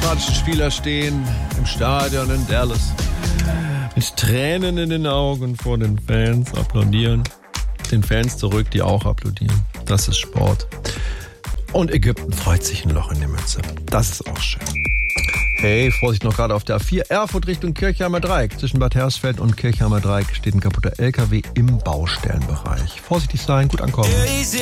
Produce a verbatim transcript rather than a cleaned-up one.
demokratischen Spieler stehen im Stadion in Dallas. Mit Tränen in den Augen vor den Fans applaudieren. Den Fans zurück, die auch applaudieren. Das ist Sport. Und Ägypten freut sich ein Loch in die Mütze. Das ist auch schön. Hey, Vorsicht noch gerade auf der A vier. Erfurt Richtung Kirchheimer Dreieck. Zwischen Bad Hersfeld und Kirchheimer Dreieck steht ein kaputter L K W im Baustellenbereich. Vorsichtig sein, gut ankommen.